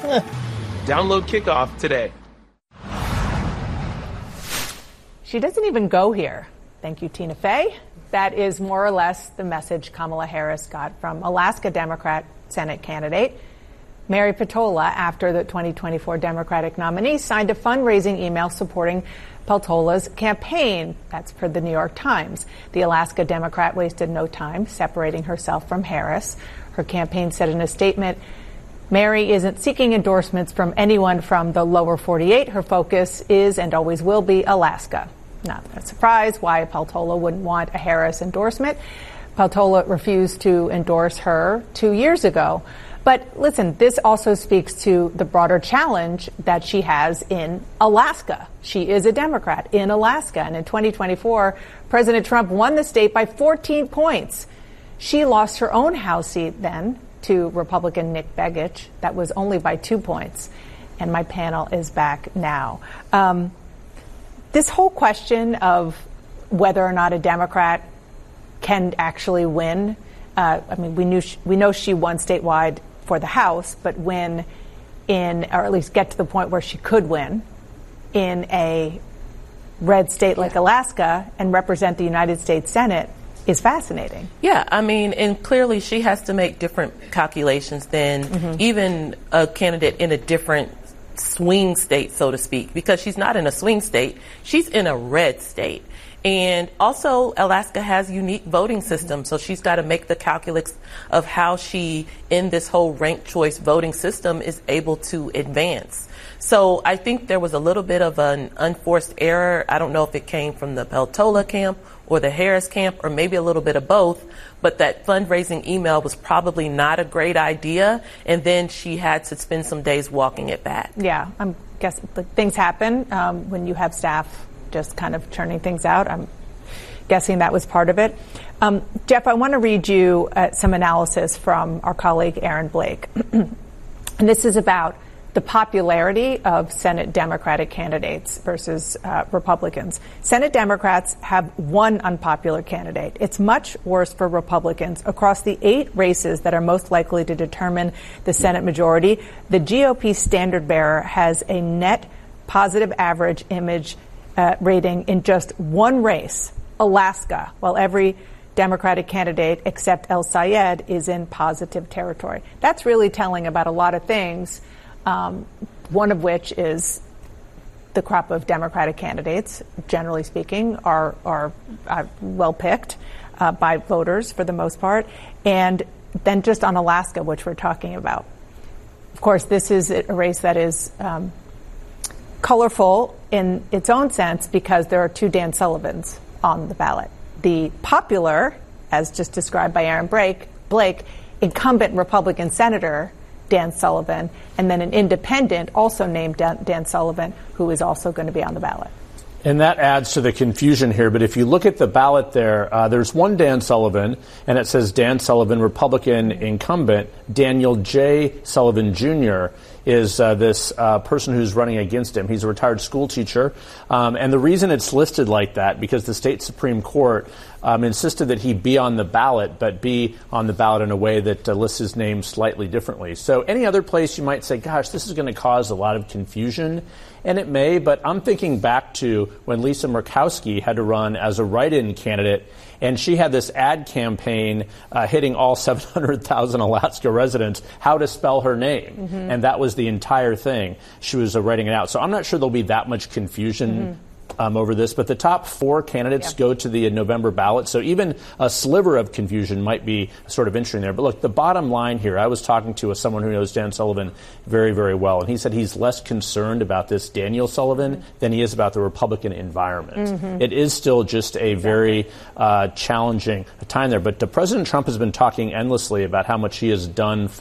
Download Kickoff today. She doesn't even go here. Thank you, Tina Fey. That is more or less the message Kamala Harris got from Alaska Democrat Senate candidate Mary Peltola after the 2024 Democratic nominee signed a fundraising email supporting Peltola's campaign. That's per the New York Times. The Alaska Democrat wasted no time separating herself from Harris. Her campaign said in a statement, Mary isn't seeking endorsements from anyone from the lower 48. Her focus is and always will be Alaska. Not a surprise why Peltola wouldn't want a Harris endorsement. Peltola refused to endorse her 2 years ago. But listen, this also speaks to the broader challenge that she has in Alaska. She is a Democrat in Alaska. And in 2024, President Trump won the state by 14 points. She lost her own House seat then to Republican Nick Begich. That was only by 2 points. And my panel is back now. This whole question of whether or not a Democrat can actually win, we know she won statewide for the House, but win in, or at least get to the point where she could win in a red state like Alaska and represent the United States Senate is fascinating. Yeah, and clearly she has to make different calculations than even a candidate in a different swing state, so to speak, because she's not in a swing state, she's in a red state. And also, Alaska has a unique voting system, so she's got to make the calculus of how she, in this whole ranked choice voting system, is able to advance. So I think there was a little bit of an unforced error. I don't know if it came from the Peltola camp or the Harris camp, or maybe a little bit of both, but that fundraising email was probably not a great idea, and then she had to spend some days walking it back. Yeah, I'm guessing things happen when you have staff just kind of churning things out. I'm guessing that was part of it. Jeff, I want to read you some analysis from our colleague Aaron Blake. And this is about the popularity of Senate Democratic candidates versus Republicans. Senate Democrats have one unpopular candidate. It's much worse for Republicans. Across the 8 races that are most likely to determine the Senate majority, the GOP standard bearer has a net positive average image rating in just one race, Alaska, while every Democratic candidate except El Sayed is in positive territory. That's really telling about a lot of things, one of which is the crop of Democratic candidates, generally speaking, are well picked by voters for the most part. And then just on Alaska, which we're talking about. Of course, this is a race that is colorful in its own sense because there are 2 Dan Sullivans on the ballot. The popular, as just described by Aaron Blake, incumbent Republican Senator Dan Sullivan, and then an independent also named Dan Sullivan, who is also going to be on the ballot. And that adds to the confusion here. But if you look at the ballot there, there's one Dan Sullivan, and it says Dan Sullivan, Republican incumbent. Daniel J. Sullivan Jr. is this person who's running against him. He's a retired school teacher. And the reason it's listed like that, because the state Supreme Court insisted that he be on the ballot, but be on the ballot in a way that lists his name slightly differently. So any other place you might say, gosh, this is going to cause a lot of confusion. And it may, but I'm thinking back to when Lisa Murkowski had to run as a write-in candidate, and she had this ad campaign hitting all 700,000 Alaska residents how to spell her name. And that was the entire thing. She was writing it out. So I'm not sure there'll be that much confusion over this, but the top 4 candidates go to the November ballot. So even a sliver of confusion might be sort of interesting there. But look, the bottom line here, I was talking to someone who knows Dan Sullivan very, very well, and he said he's less concerned about this Daniel Sullivan than he is about the Republican environment. It is still just a very challenging time there. But President Trump has been talking endlessly about how much he has done